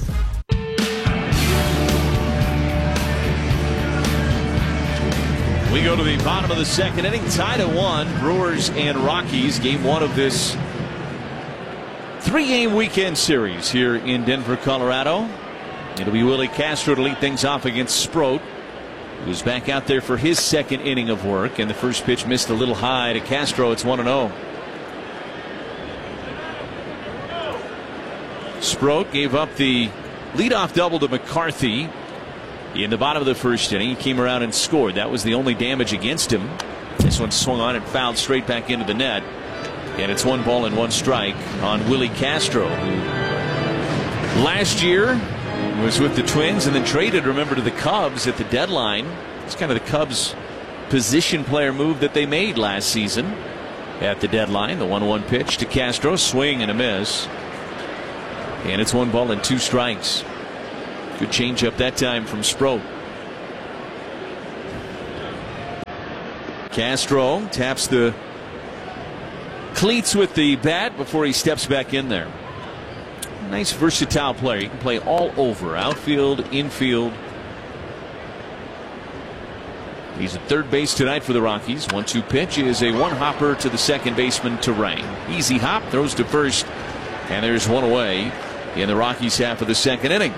We go to the bottom of the second inning, tied at 1. Brewers and Rockies, game 1 of this 3-game weekend series here in Denver, Colorado. It'll be Willie Castro to lead things off against Sproat, who's back out there for his second inning of work. And the first pitch missed a little high to Castro. It's 1-0. Sproat gave up the leadoff double to McCarthy in the bottom of the first inning. He came around and scored. That was the only damage against him. This one swung on and fouled straight back into the net. And it's 1 ball and 1 strike on Willie Castro, who last year was with the Twins and then traded, remember, to the Cubs at the deadline. It's kind of the Cubs position player move that they made last season. at the deadline. The 1-1 pitch to Castro, swing and a miss. And it's 1 ball and 2 strikes. Good changeup that time from Sproat. Castro taps the cleats with the bat before he steps back in there. Nice versatile player. He can play all over, outfield, infield. He's at third base tonight for the Rockies. 1-2 pitch is a one-hopper to the second baseman, Terang. Easy hop, throws to first, and there's one away in the Rockies' half of the second inning.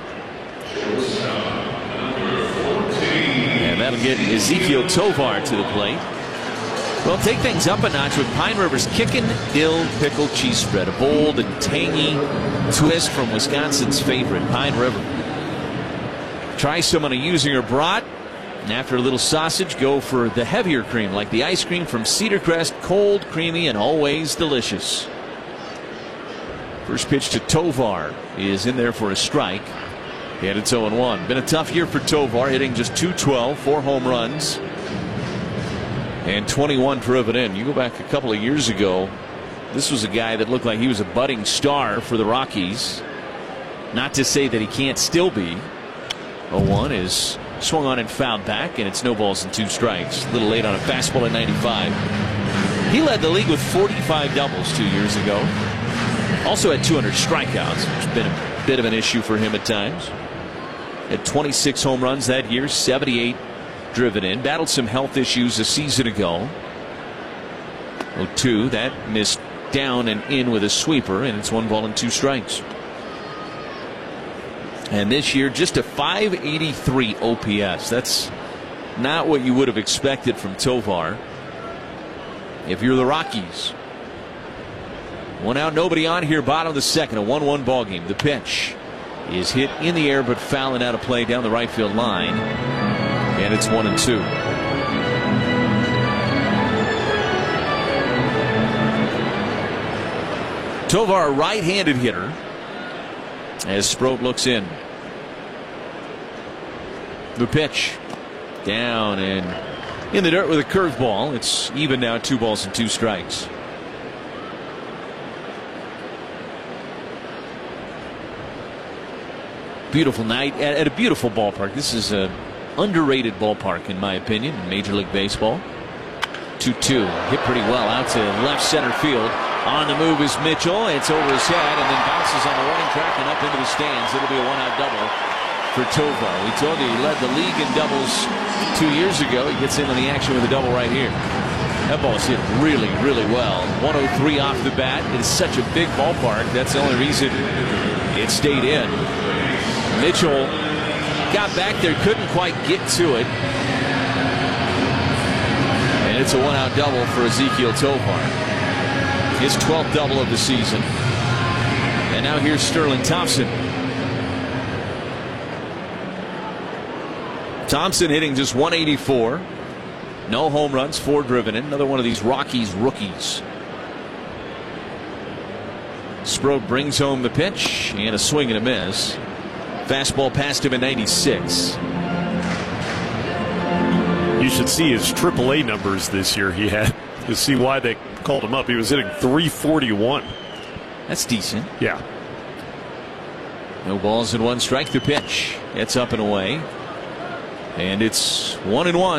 And that'll get Ezequiel Tovar to the plate. Well, take things up a notch with Pine River's Kickin' Dill Pickle Cheese Spread. A bold and tangy twist from Wisconsin's favorite, Pine River. Try some on a Usinger brat. And after a little sausage, go for the heavier cream, like the ice cream from Cedar Crest. Cold, creamy, and always delicious. First pitch to Tovar is in there for a strike. And it's 0-1. Been a tough year for Tovar, hitting just .212, 4 home runs. And 21 driven in. You go back a couple of years ago, this was a guy that looked like he was a budding star for the Rockies. Not to say that he can't still be. 0-1 is swung on and fouled back, and it's no balls and 2 strikes. A little late on a fastball at 95. He led the league with 45 doubles 2 years ago. Also had 200 strikeouts, which has been a bit of an issue for him at times. Had 26 home runs that year, 78 driven in. Battled some health issues a season ago. 0-2, that missed down and in with a sweeper, and it's 1 ball and 2 strikes. And this year, just a .583 OPS. That's not what you would have expected from Tovar if you're the Rockies. 1 out, nobody on here, bottom of the second, a 1-1 ball game. The pitch is hit in the air but fouling out of play down the right field line. And it's 1-2. Tovar, a right-handed hitter, as Sproat looks in. The pitch down and in the dirt with a curveball. It's even now, 2 balls and 2 strikes. Beautiful night at a beautiful ballpark. This is a underrated ballpark, in my opinion, in Major League Baseball. 2-2. Hit pretty well out to left center field. On the move is Mitchell. It's over his head and then bounces on the warning track and up into the stands. It'll be a 1-out double for Tovar. We told you he led the league in doubles 2 years ago. He gets in on the action with a double right here. That ball's hit really, really well. 103 off the bat. It is such a big ballpark. That's the only reason it stayed in. Mitchell got back there, couldn't quite get to it. And it's a 1-out double for Ezequiel Tovar. His 12th double of the season. And now here's Sterling Thompson. Thompson hitting just .184. No home runs, 4 driven in. Another one of these Rockies rookies. Sproat brings home the pitch and a swing and a miss. Fastball past him at 96. You should see his AAA numbers this year he had to see why they called him up. He was hitting .341. That's decent. Yeah. No balls and 1 strike. The pitch. It's up and away. And it's 1-1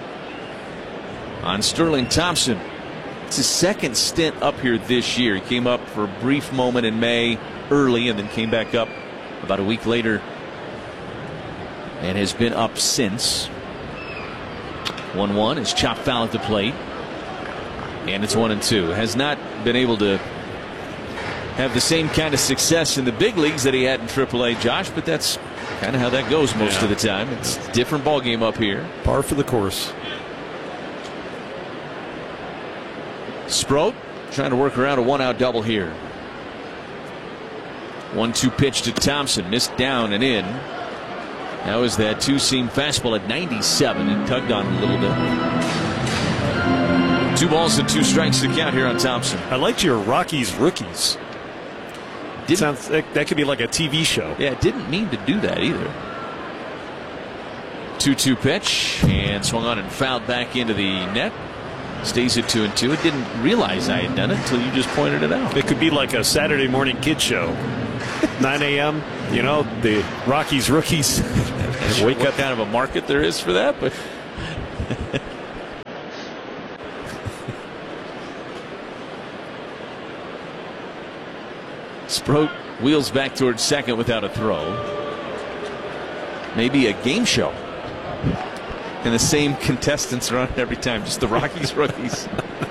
on Sterling Thompson. It's his second stint up here this year. He came up for a brief moment in May early and then came back up about a week later and has been up since. 1-1 is chopped foul at the plate. And it's 1-2. Has not been able to have the same kind of success in the big leagues that he had in AAA, Josh, but that's kind of how that goes most of the time. It's a different ball game up here. Par for the course. Sproat trying to work around a 1-out double here. 1-2 pitch to Thompson, missed down and in. That was that 2-seam fastball at 97 and tugged on a little bit. 2 balls and 2 strikes to count here on Thompson. I liked your Rockies rookies. Sounds that could be like a TV show. Yeah, didn't mean to do that either. 2-2 pitch and swung on and fouled back into the net. Stays at 2-2. I didn't realize I had done it until you just pointed it out. It could be like a Saturday morning kid show. 9 a.m., you know, the Rockies rookies. Wake up. What kind of a market there is for that, but Sproat wheels back towards second without a throw. Maybe a game show. And the same contestants are on it every time, just the Rockies rookies.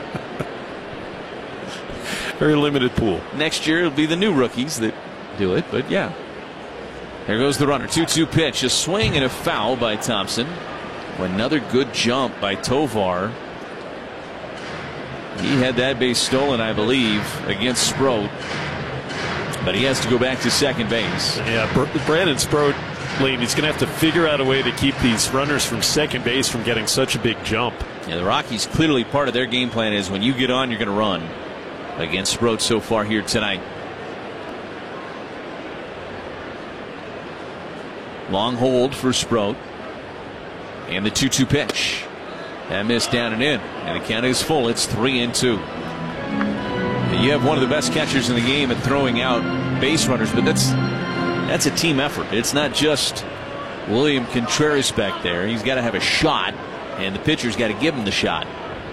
Very limited pool. Next year it'll be the new rookies that do it, but yeah. There goes the runner. 2-2 pitch. A swing and a foul by Thompson. Another good jump by Tovar. He had that base stolen, I believe, against Sproat. But he has to go back to second base. Yeah, Brandon Sproat, Lane, he's going to have to figure out a way to keep these runners from second base from getting such a big jump. Yeah, the Rockies, clearly part of their game plan is when you get on, you're going to run. Against Sproat so far here tonight. Long hold for Sproat. And the 2-2 pitch. That missed down and in. And the count is full. It's 3-2. You have one of the best catchers in the game at throwing out base runners, but that's a team effort. It's not just William Contreras back there. He's got to have a shot, and the pitcher's got to give him the shot.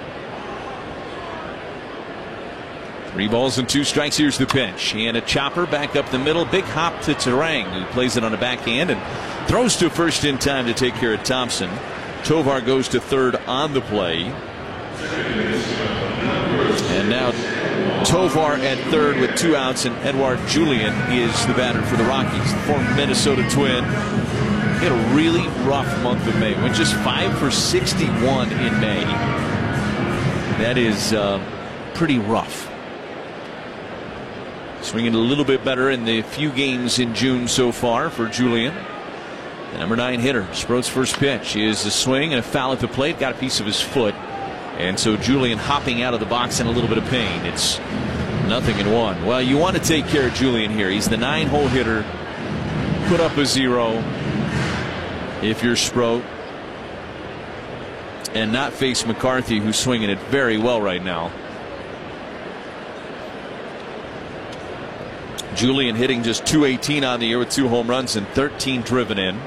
3 balls and 2 strikes. Here's the pitch. And a chopper back up the middle. Big hop to Terang, who plays it on the backhand and throws to first in time to take care of Thompson. Tovar goes to third on the play. And now Tovar at third with 2 outs, and Edouard Julien is the batter for the Rockies. The former Minnesota Twin. He had a really rough month of May. Went just 5 for 61 in May. That is pretty rough. Swinging a little bit better in the few games in June so far for Julien. The number 9 hitter. Sproat's first pitch is a swing and a foul at the plate. Got a piece of his foot. And so Julien hopping out of the box in a little bit of pain. It's 0-1. Well, you want to take care of Julien here. He's the 9-hole hitter. Put up a 0 if you're Sproat. And not face McCarthy, who's swinging it very well right now. Julien hitting just .218 on the year with 2 home runs and 13 driven in.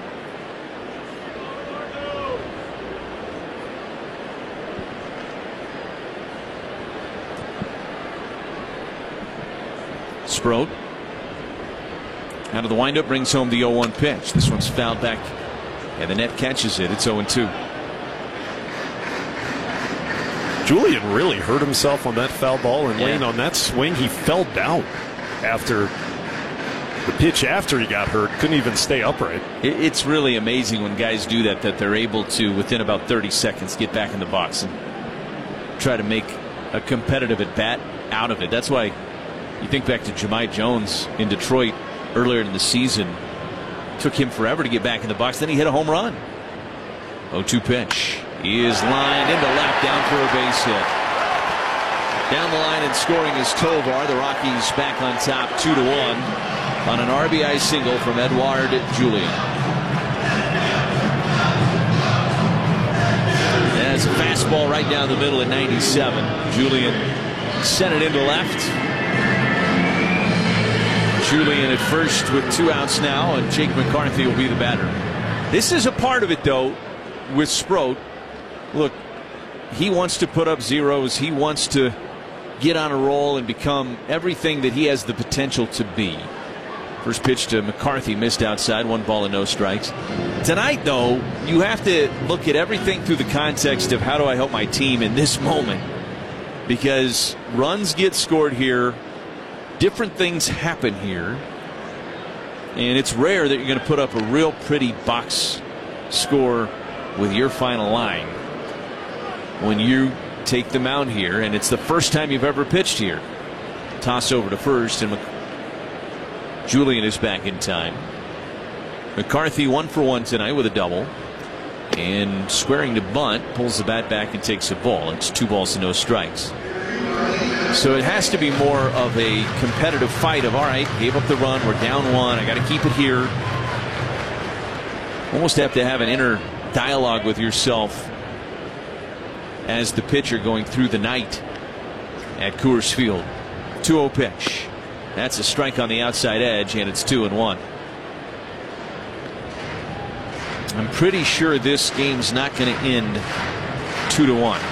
Sproat out of the windup brings home the 0-1 pitch. This one's fouled back and the net catches it. It's 0-2. Julien really hurt himself on that foul ball, and Lane, on that swing he fell down after the pitch after he got hurt. Couldn't even stay upright. It's really amazing when guys do that they're able to within about 30 seconds get back in the box and try to make a competitive at bat out of it. That's why you think back to Jahmai Jones in Detroit earlier in the season. It took him forever to get back in the box. Then he hit a home run. 0-2 pitch. He is lined into left, down for a base hit. Down the line and scoring is Tovar. The Rockies back on top 2-1 on an RBI single from Edouard Julien. That's a fastball right down the middle at 97. Julien sent it into left. Julien at first with 2 outs now, and Jake McCarthy will be the batter. This is a part of it, though, with Sproat. Look, he wants to put up zeros. He wants to get on a roll and become everything that he has the potential to be. First pitch to McCarthy missed outside, 1 ball and no strikes. Tonight, though, you have to look at everything through the context of how do I help my team in this moment, because runs get scored here, different things happen here, and it's rare that you're going to put up a real pretty box score with your final line when you take the mound here, and it's the first time you've ever pitched here. Toss over to first, and Julien is back in time. McCarthy 1 for 1 tonight with a double, and squaring to bunt, pulls the bat back and takes a ball. It's 2 balls and no strikes. So it has to be more of a competitive fight of, all right, gave up the run, we're down 1, I got to keep it here. Almost have to have an inner dialogue with yourself as the pitcher going through the night at Coors Field. 2-0 pitch. That's a strike on the outside edge, and it's 2-1. I'm pretty sure this game's not going to end 2-1.